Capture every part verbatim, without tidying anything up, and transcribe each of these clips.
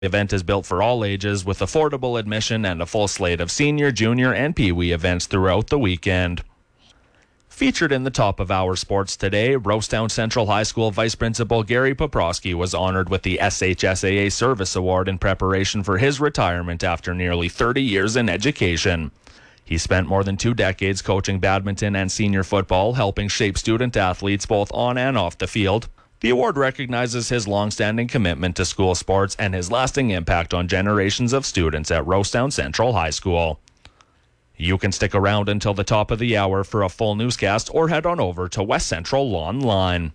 The event is built for all ages with affordable admission and a full slate of senior, junior, and Pee-wee events throughout the weekend. Featured in the top of our sports today, Rosetown Central High School Vice Principal Gary Poprosky was honored with the S H S A A Service Award in preparation for his retirement after nearly thirty years in education. He spent more than two decades coaching badminton and senior football, helping shape student athletes both on and off the field. The award recognizes his long-standing commitment to school sports and his lasting impact on generations of students at Rosetown Central High School. You can stick around until the top of the hour for a full newscast or head on over to West Central Online.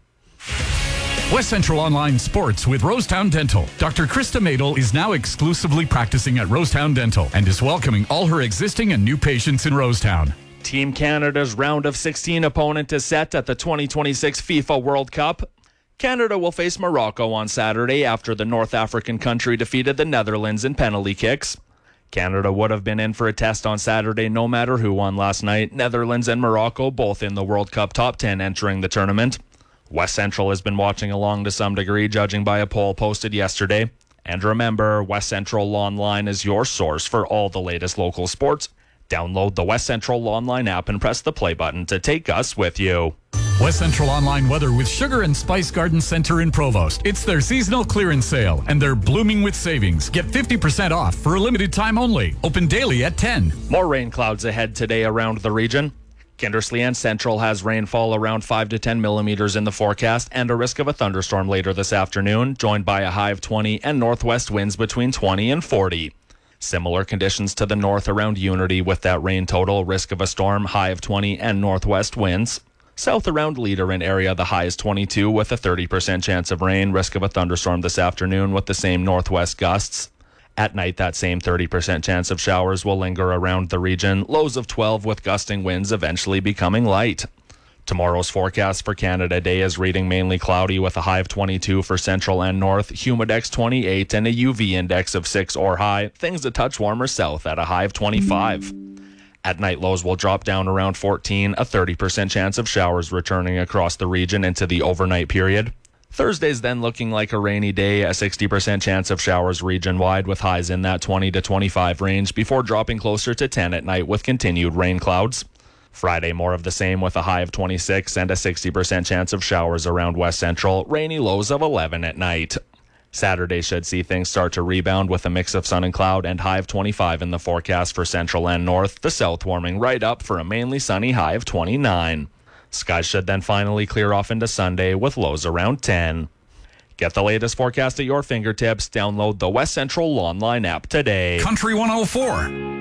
West Central Online Sports with Rosetown Dental. Doctor Krista Madel is now exclusively practicing at Rosetown Dental and is welcoming all her existing and new patients in Rosetown. Team Canada's round of sixteen opponent is set at the twenty twenty-six FIFA World Cup. Canada will face Morocco on Saturday after the North African country defeated the Netherlands in penalty kicks. Canada would have been in for a test on Saturday no matter who won last night. Netherlands and Morocco both in the World Cup top ten entering the tournament. West Central has been watching along to some degree, judging by a poll posted yesterday. And remember, West Central Online is your source for all the latest local sports. Download the West Central Online app and press the play button to take us with you. West Central Online weather with Sugar and Spice Garden Center in Provost. It's their seasonal clearance sale, and they're blooming with savings. Get fifty percent off for a limited time only. Open daily at ten. More rain clouds ahead today around the region. Kindersley and Central has rainfall around five to ten millimeters in the forecast and a risk of a thunderstorm later this afternoon, joined by a high of twenty and northwest winds between twenty and forty. Similar conditions to the north around Unity with that rain total, risk of a storm, high of twenty and northwest winds. South around Leader in area, the high is twenty-two with a thirty percent chance of rain, risk of a thunderstorm this afternoon with the same northwest gusts. At night, that same thirty percent chance of showers will linger around the region, lows of twelve with gusting winds eventually becoming light. Tomorrow's forecast for Canada Day is reading mainly cloudy with a high of twenty-two for central and north, humidex twenty-eight, and a U V index of six or high, things a touch warmer south at a high of twenty-five. At night, lows will drop down around fourteen, a thirty percent chance of showers returning across the region into the overnight period. Thursday's then looking like a rainy day, a sixty percent chance of showers region-wide with highs in that twenty to twenty-five range before dropping closer to ten at night with continued rain clouds. Friday, more of the same with a high of twenty-six and a sixty percent chance of showers around West Central, rainy lows of eleven at night. Saturday should see things start to rebound with a mix of sun and cloud and high of twenty-five in the forecast for central and north, the south warming right up for a mainly sunny high of twenty-nine. Skies should then finally clear off into Sunday with lows around ten. Get the latest forecast at your fingertips. Download the West Central Online app today. Country one oh four.